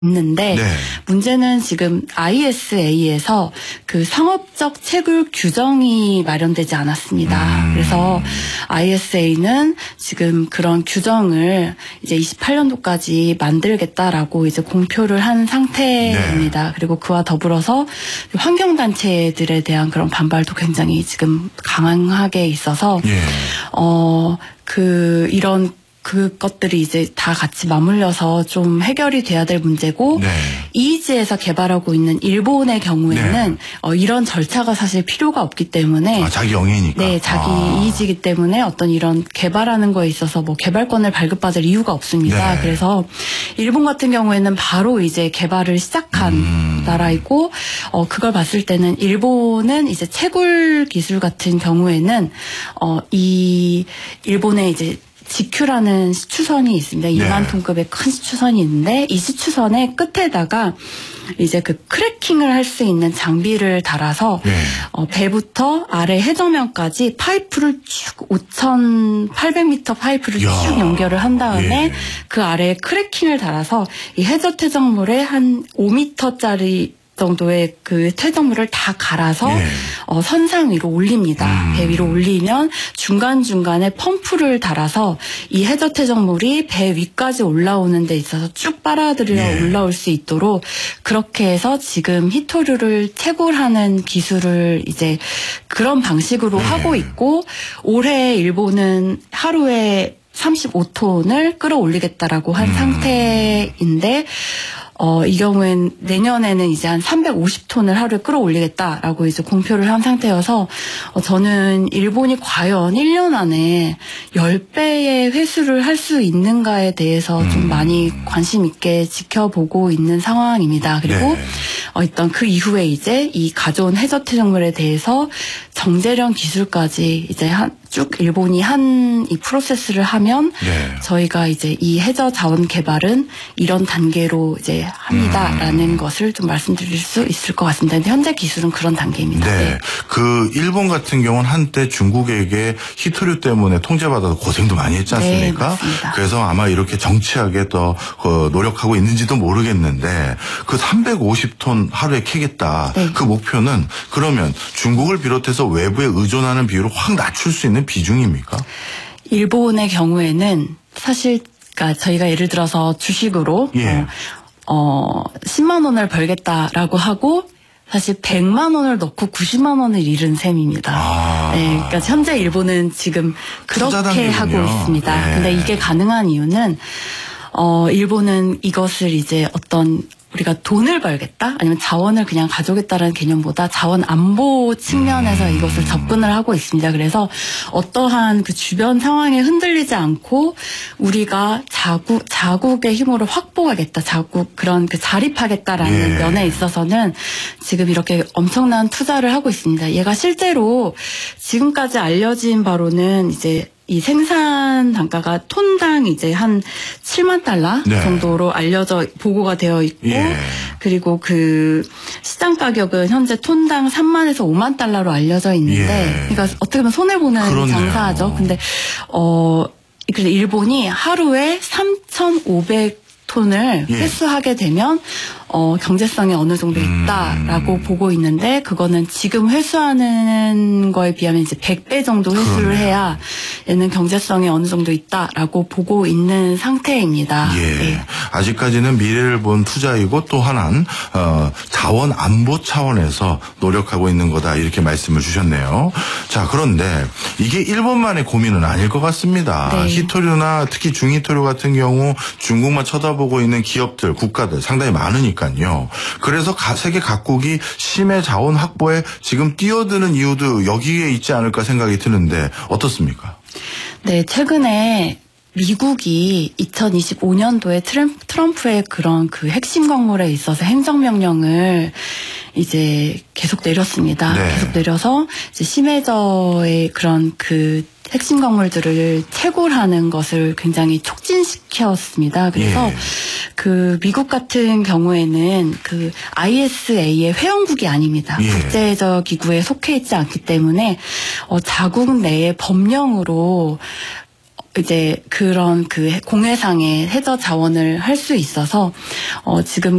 있는데 네. 문제는 지금 ISA에서 그 상업적 채굴 규정이 마련되지 않았습니다. 그래서 ISA는 지금 그런 규정을 이제 28년도까지 만들겠다라고 이제 공표를 한 상태입니다. 네. 그리고 그와 더불어서 환경단체들에 대한 그런 반발도 굉장히 지금 강하게 있어서 예. 이런 그것들이 이제 다 같이 맞물려서 좀 해결이 돼야 될 문제고, 네. 이이지에서 개발하고 있는 일본의 경우에는 이런 절차가 사실 필요가 없기 때문에 자기 영예니까. 네, 자기 이이지이기 때문에 어떤 이런 개발하는 거에 있어서 뭐 개발권을 발급받을 이유가 없습니다. 네. 그래서 일본 같은 경우에는 바로 이제 개발을 시작한 나라이고, 그걸 봤을 때는 일본은 이제 채굴 기술 같은 경우에는 이 일본의 이제 GQ라는 시추선이 있습니다. 2만 톤급의 큰 시추선이 있는데, 이 시추선의 끝에다가 이제 그 크래킹을 할 수 있는 장비를 달아서 배부터 아래 해저면까지 파이프를 쭉 5,800m 파이프를 쭉 연결을 한 다음에 그 아래에 크래킹을 달아서 이 해저 퇴적물에 한 5m짜리 정도의 그 퇴적물을 다 갈아서 선상 위로 올립니다. 배 위로 올리면 중간중간에 펌프를 달아서 이 해저 퇴적물이 배 위까지 올라오는 데 있어서 쭉 빨아들여 올라올 수 있도록 그렇게 해서 지금 히토류를 채굴하는 기술을 이제 그런 방식으로 하고 있고, 올해 일본은 하루에 35톤을 끌어올리겠다라고 한 상태인데, 이 경우엔 내년에는 이제 한 350톤을 하루에 끌어올리겠다라고 이제 공표를 한 상태여서, 저는 일본이 과연 1년 안에 10배의 회수를 할 수 있는가에 대해서 좀 많이 관심 있게 지켜보고 있는 상황입니다. 그리고 일단 그 이후에 이제 이 가져온 해저 퇴적물에 대해서 정제련 기술까지 이제 쭉 일본이 한 이 프로세스를 하면 저희가 이제 이 해저 자원 개발은 이런 단계로 이제 합니다라는 것을 좀 말씀드릴 수 있을 것 같습니다. 근데 현재 기술은 그런 단계입니다. 네. 그 일본 같은 경우는 한때 중국에게 히토류 때문에 통제받아서 고생도 많이 했지 않습니까? 네, 맞습니다. 그래서 아마 이렇게 정치하게 더 노력하고 있는지도 모르겠는데, 그 350톤 하루에 캐겠다. 그 목표는 그러면 중국을 비롯해서 외부에 의존하는 비율을 확 낮출 수 있는 비중입니까? 일본의 경우에는 사실 그러니까 저희가 예를 들어서 주식으로 10만 원을 벌겠다라고 하고 사실 100만 원을 넣고 90만 원을 잃은 셈입니다. 네, 그러니까 현재 일본은 지금 그렇게 하고 있습니다. 근데 이게 가능한 이유는 일본은 이것을 이제 어떤 우리가 돈을 벌겠다? 아니면 자원을 그냥 가져오겠다라는 개념보다 자원 안보 측면에서 이것을 접근을 하고 있습니다. 그래서 어떠한 그 주변 상황에 흔들리지 않고 우리가 자국의 힘으로 확보하겠다, 그런 그 자립하겠다라는 면에 있어서는 지금 이렇게 엄청난 투자를 하고 있습니다. 얘가 실제로 지금까지 알려진 바로는 이제 이 생산 단가가 톤당 이제 한 7만 달러 정도로 보고가 되어 있고, 그리고 그 시장 가격은 현재 톤당 3만에서 5만 달러로 알려져 있는데, 그러니까 어떻게 보면 손해보는 장사죠. 근데, 그래서 일본이 하루에 3,500톤을 회수하게 되면 경제성이 어느 정도 있다라고 보고 있는데, 그거는 지금 회수하는 거에 비하면 이제 100배 정도 회수를 해야 얘는 경제성이 어느 정도 있다라고 보고 있는 상태입니다. 아직까지는 미래를 본 투자이고 또 하나는 자원 안보 차원에서 노력하고 있는 거다, 이렇게 말씀을 주셨네요. 자, 그런데 이게 일본만의 고민은 아닐 것 같습니다. 히토류나 특히 중히토류 같은 경우 중국만 쳐다보고 있는 기업들, 국가들 상당히 많으니까요. 그래서 세계 각국이 심해 자원 확보에 지금 뛰어드는 이유도 여기에 있지 않을까 생각이 드는데 어떻습니까? 네, 최근에 미국이 2025년도에 트럼프의 그런 그 핵심 광물에 있어서 행정명령을 이제 계속 내렸습니다. 계속 내려서 이제 심해저의 그런 그 핵심 광물들을 채굴하는 것을 굉장히 촉진시켰습니다. 그래서 그 미국 같은 경우에는 그 ISA의 회원국이 아닙니다. 국제적 기구에 속해 있지 않기 때문에 자국 내의 법령으로 이제 그런 그 공해상의 해저 자원을 할 수 있어서 지금